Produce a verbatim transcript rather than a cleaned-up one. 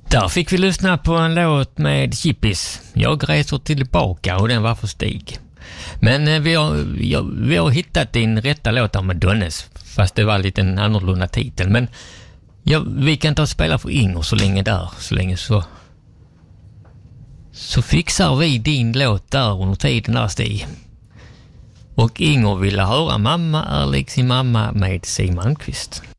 Där fick vi lyssna på en låt med Chippis. Jag reser tillbaka och den var för Stig. Men eh, vi, har, ja, vi har hittat din rätta låt med Donnes. Fast det var lite en annorlunda titel. Men ja, vi kan ta och spela för Inger så länge där. Så länge så... Så fixar vi din låt där under tiden där, Stig. Och Inger ville höra Mamma är lik sin mamma med Siw Malmkvist.